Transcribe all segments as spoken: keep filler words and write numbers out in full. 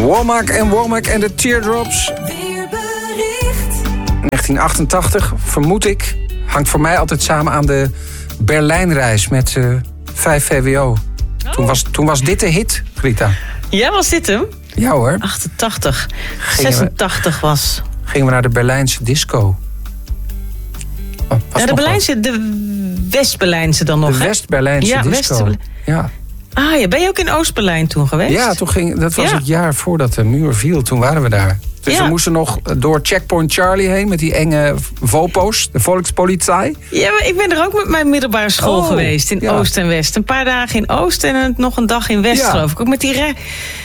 Womack en Womack en de Teardrops. negentien achtentachtig, vermoed ik, hangt voor mij altijd samen aan de Berlijnreis met uh, vijf V W O. Oh. Toen, was, toen was dit de hit, Grita. Ja, was dit hem? Ja hoor. achtentachtig. Gingen zesentachtig we, was. Gingen we naar de Berlijnse disco. Oh, ja, de Berlijnse, de West-Berlijnse dan nog, De West-Berlijnse ja, disco. West- ja. Ah, ja, ben je ook in Oost-Berlijn toen geweest? Ja, toen ging, dat was ja. het jaar voordat de muur viel. Toen waren we daar. Dus ja. we moesten nog door Checkpoint Charlie heen met die enge VOPO's, de Volkspolizei. Ja, maar ik ben er ook met mijn middelbare school oh, geweest in ja. Oost en West. Een paar dagen in Oost en nog een dag in West, ja. geloof ik. Ook met die re-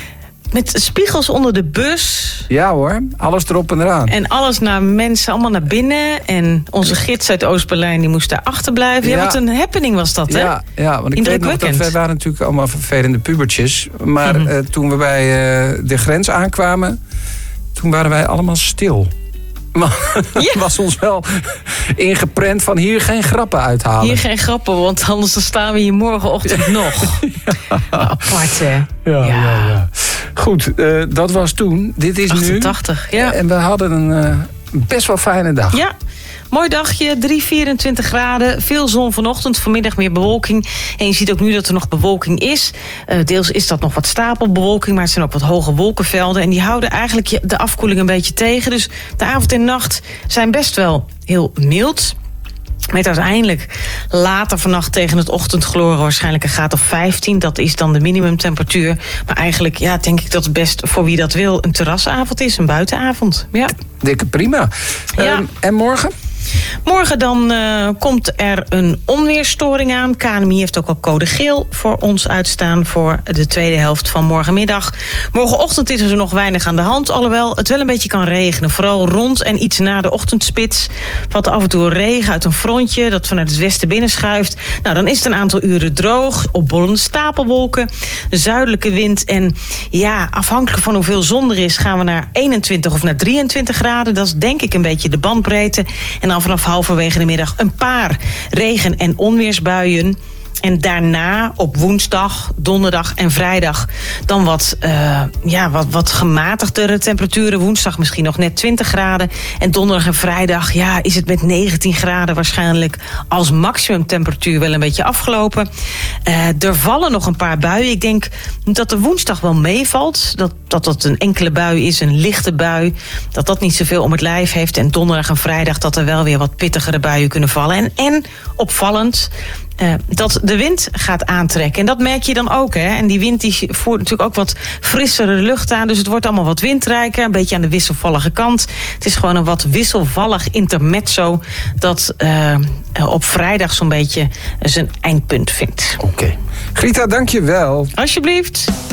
met spiegels onder de bus. Ja hoor, alles erop en eraan. En alles naar mensen, allemaal naar binnen. En onze gids uit Oost-Berlijn die moest daar achterblijven. Ja, Ja. wat een happening was dat, hè? Ja, ja, want ik weet nog dat wij waren natuurlijk allemaal vervelende pubertjes. Maar mm-hmm. uh, toen we bij uh, de grens aankwamen, toen waren wij allemaal stil. Maar het ja. was ons wel ingeprent van hier geen grappen uithalen. Hier geen grappen, want anders dan staan we hier morgenochtend ja. nog. Ja. Apart, hè? Ja, ja. ja, ja. Goed, uh, dat was toen. Dit is achtentachtig, nu. Ja. En we hadden een uh, best wel fijne dag. Ja. Mooi dagje, drie, vierentwintig graden. Veel zon vanochtend, vanmiddag meer bewolking. En je ziet ook nu dat er nog bewolking is. Uh, deels is dat nog wat stapelbewolking, maar het zijn ook wat hoge wolkenvelden. En die houden eigenlijk de afkoeling een beetje tegen. Dus de avond en nacht zijn best wel heel mild. Met uiteindelijk later vannacht tegen het ochtendgloren waarschijnlijk een graad of vijftien. Dat is dan de minimumtemperatuur. Maar eigenlijk ja, denk ik dat het best voor wie dat wil een terrasavond is, een buitenavond. Ja. Dikke prima. Ja. Um, en morgen? Morgen dan uh, komt er een onweerstoring aan. K N M I heeft ook al code geel voor ons uitstaan voor de tweede helft van morgenmiddag. Morgenochtend is er nog weinig aan de hand, alhoewel het wel een beetje kan regenen. Vooral rond en iets na de ochtendspits valt af en toe regen uit een frontje dat vanuit het westen binnenschuift. Nou, dan is het een aantal uren droog, opbollende stapelwolken, zuidelijke wind en ja, afhankelijk van hoeveel zon er is, gaan we naar eenentwintig of naar drieëntwintig graden. Dat is denk ik een beetje de bandbreedte. En dan vanaf halverwege de middag een paar regen- en onweersbuien. En daarna op woensdag, donderdag en vrijdag dan wat, uh, ja, wat, wat gematigdere temperaturen. Woensdag misschien nog net twintig graden. En donderdag en vrijdag ja, is het met negentien graden waarschijnlijk als maximumtemperatuur wel een beetje afgelopen. Uh, er vallen nog een paar buien. Ik denk dat de woensdag wel meevalt. Dat, dat dat een enkele bui is, een lichte bui. Dat dat niet zoveel om het lijf heeft. En donderdag en vrijdag dat er wel weer wat pittigere buien kunnen vallen. En, en opvallend, Uh, dat de wind gaat aantrekken. En dat merk je dan ook, hè. En die wind die voert natuurlijk ook wat frissere lucht aan. Dus het wordt allemaal wat windrijker. Een beetje aan de wisselvallige kant. Het is gewoon een wat wisselvallig intermezzo dat uh, op vrijdag zo'n beetje zijn eindpunt vindt. Oké. Okay. Grita, dank je wel. Alsjeblieft.